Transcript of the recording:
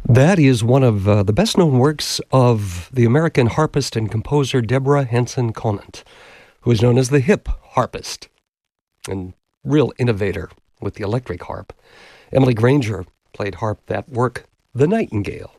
That is one of the best-known works of the American harpist and composer Deborah Henson Conant, who is known as the hip harpist and real innovator with the electric harp. Emily Granger played harp that work, The Nightingale.